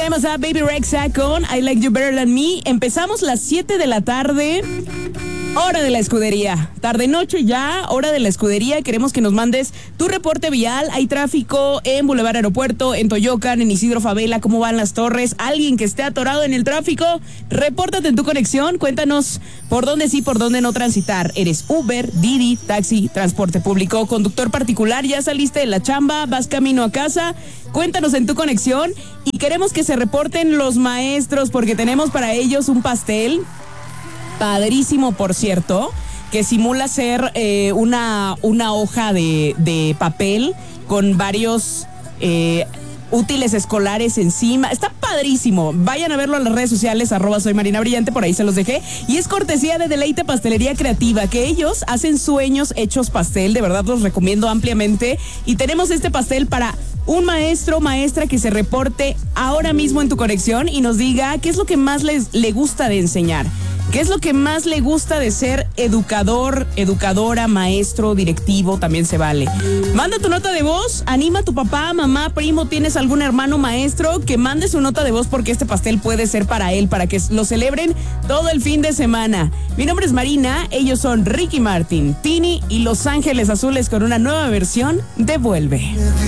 Tenemos a Baby Rexha con I Like You Better Than Me. Empezamos las 7 de la tarde. Hora de la escudería. Tarde-noche ya, hora de la escudería. Queremos que nos mandes tu reporte vial. Hay tráfico en Boulevard Aeropuerto, en Toyocan, en Isidro Favela. ¿Cómo van las torres? Alguien que esté atorado en el tráfico, repórtate en tu conexión. Cuéntanos por dónde sí, por dónde no transitar. ¿Eres Uber, Didi, taxi, transporte público, conductor particular? ¿Ya saliste de la chamba? ¿Vas camino a casa? Cuéntanos en tu conexión. Y queremos que se reporten los maestros porque tenemos para ellos un pastel padrísimo, por cierto, que simula ser una hoja de papel con varios útiles escolares encima. Está padrísimo. Vayan a verlo en las redes sociales, @soymarinabrillante, por ahí se los dejé. Y es cortesía de Deleite Pastelería Creativa, que ellos hacen sueños hechos pastel. De verdad los recomiendo ampliamente. Y tenemos este pastel para un maestro o maestra que se reporte ahora mismo en tu conexión y nos diga qué es lo que más le gusta de enseñar. ¿Qué es lo que más le gusta de ser educador, educadora, maestro, directivo? También se vale. Manda tu nota de voz, anima a tu papá, mamá, primo, tienes algún hermano maestro, que mande su nota de voz porque este pastel puede ser para él, para que lo celebren todo el fin de semana. Mi nombre es Marina, ellos son Ricky Martin, Tini y Los Ángeles Azules con una nueva versión de Vuelve.